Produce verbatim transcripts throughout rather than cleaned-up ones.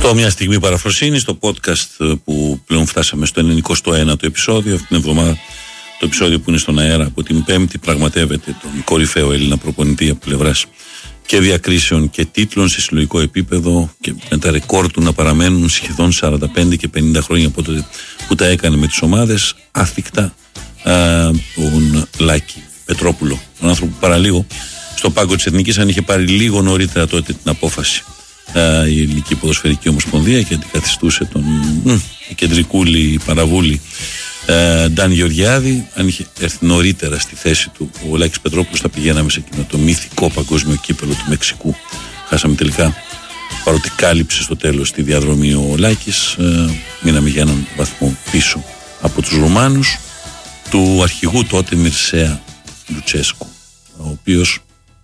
Αυτό μια στιγμή παραφροσύνη στο podcast που πλέον φτάσαμε στο ενενηκοστό ένατο επεισόδιο. Αυτή την εβδομάδα το επεισόδιο που είναι στον αέρα από την Πέμπτη πραγματεύεται τον κορυφαίο Έλληνα προπονητή από πλευράς και διακρίσεων και τίτλων σε συλλογικό επίπεδο και με τα ρεκόρ του να παραμένουν σχεδόν σαράντα πέντε και πενήντα χρόνια από τότε που τα έκανε με τις ομάδες, άθικτα α, τον Λάκη Πετρόπουλο, τον άνθρωπο που παραλίγο στο πάγκο της Εθνικής, αν είχε πάρει λίγο νωρίτερα τότε την απόφαση α, η Ελληνική Ποδοσφαιρική Ομοσπονδία και αντικαθιστούσε τον μ, κεντρικούλη παραβούλη Ντάν Γεωργιάδη, αν είχε έρθει νωρίτερα στη θέση του ο Λάκης Πετρόπουλος, θα πηγαίναμε σε εκείνο το μυθικό παγκόσμιο κύπελο του Μεξικού. Χάσαμε τελικά, παρότι κάλυψε στο τέλος τη διαδρομή ο Λάκης, ε, μείναμε για έναν βαθμό πίσω από τους Ρουμάνους του αρχηγού τότε Μιρσέα Λουτσέσκου, ο οποίος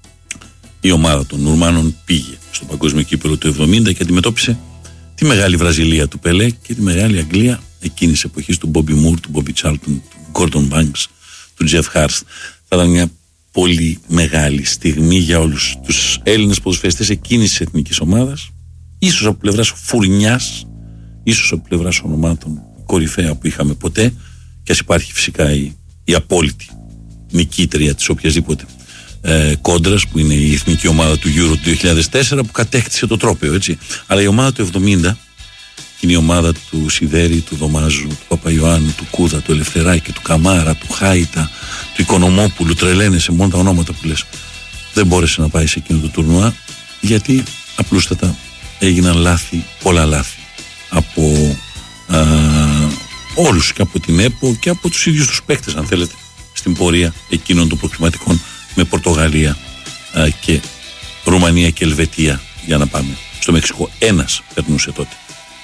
η ομάδα των Ρουμάνων πήγε στο παγκόσμιο κύπελο του εβδομήντα και αντιμετώπισε τη μεγάλη Βραζιλία του Πελέ και τη μεγάλη Αγγλία εκείνης της εποχής του Μπόμπι Μουρ, του Μπόμπι Τσάλτον, του Γκόρντον Μπάνκς, του Τζεφ Χάρστ. Θα ήταν μια πολύ μεγάλη στιγμή για όλους τους Έλληνες ποδοσφαιριστές εκείνης της εθνικής ομάδας, ίσως από πλευράς φουρνιάς, ίσως από πλευράς ονομάτων κορυφαία που είχαμε ποτέ, και ας υπάρχει φυσικά η, η απόλυτη νικήτρια της οποιασδήποτε ε, κόντρας που είναι η εθνική ομάδα του Euro του δύο χιλιάδες τέσσερα που κατέκτησε το τρόπαιο, έτσι. Αλλά η ομάδα του εβδομήντα είναι η ομάδα του Σιδέρη, του Δωμάζου, του Παπαϊωάννου, του Κούδα, του Ελευθεράκη, του Καμάρα, του Χάιτα, του Οικονομόπουλου. Τρελαίνεσαι μόνο τα ονόματα που λες. Δεν μπόρεσε να πάει σε εκείνο το τουρνουά γιατί απλούστατα έγιναν λάθη, πολλά λάθη από α, όλους, και από την ΕΠΟ και από τους ίδιους τους παίκτες, αν θέλετε, στην πορεία εκείνων των προκριματικών με Πορτογαλία α, και Ρουμανία και Ελβετία για να πάμε στο Μεξικό. Ένας περνούσε τότε.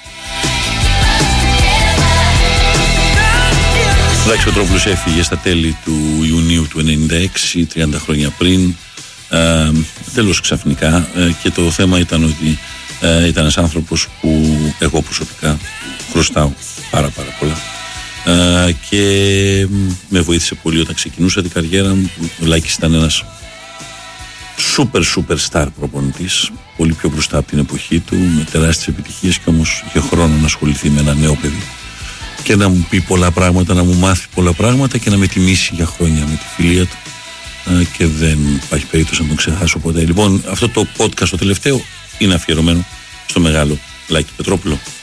Ο Λάκης Πετρόπουλος έφυγε στα τέλη του Ιουνίου του ενενήντα έξι, τριάντα χρόνια πριν, ε, τέλος ξαφνικά, ε, και το θέμα ήταν ότι ε, ήταν ένας άνθρωπος που εγώ προσωπικά χρωστάω πάρα πάρα πολλά ε, και με βοήθησε πολύ όταν ξεκινούσα την καριέρα μου. Ο Λάκης ήταν ένας super super star προπονητής, πολύ πιο μπροστά από την εποχή του, με τεράστιες επιτυχίες, και όμως είχε χρόνο να ασχοληθεί με ένα νέο παιδί και να μου πει πολλά πράγματα, να μου μάθει πολλά πράγματα και να με τιμήσει για χρόνια με τη φιλία του, και δεν υπάρχει περίπτωση να τον ξεχάσω ποτέ. Λοιπόν, αυτό το podcast το τελευταίο είναι αφιερωμένο στο μεγάλο Λάκη Πετρόπουλο.